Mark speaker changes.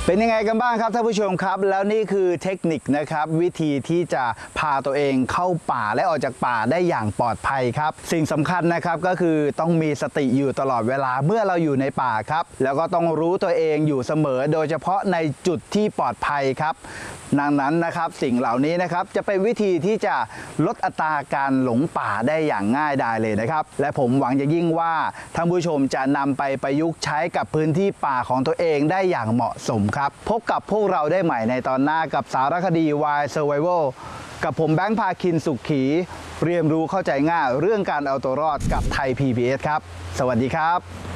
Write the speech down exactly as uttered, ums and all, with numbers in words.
Speaker 1: เป็นยังไงกันบ้างครับท่านผู้ชมครับแล้วนี่คือเทคนิคนะครับวิธีที่จะพาตัวเองเข้าป่าและออกจากป่าได้อย่างปลอดภัยครับสิ่งสำคัญนะครับก็คือต้องมีสติอยู่ตลอดเวลาเมื่อเราอยู่ในป่าครับแล้วก็ต้องรู้ตัวเองอยู่เสมอโดยเฉพาะในจุดที่ปลอดภัยครับดังนั้นนะครับสิ่งเหล่านี้นะครับจะเป็นวิธีที่จะลดอัตราการหลงป่าได้อย่างง่ายดายเลยนะครับและผมหวังอย่างยิ่งว่าท่านผู้ชมจะนำไปประยุกต์ใช้กับพื้นที่ป่าของตัวเองได้อย่างเหมาะสมครับพบกับพวกเราได้ใหม่ในตอนหน้ากับสารคดี Wild Survival กับผมแบงค์ภาคินสุขขีเรียนรู้เข้าใจง่ายเรื่องการเอาตัวรอดกับไทย พี บี เอส ครับสวัสดีครับ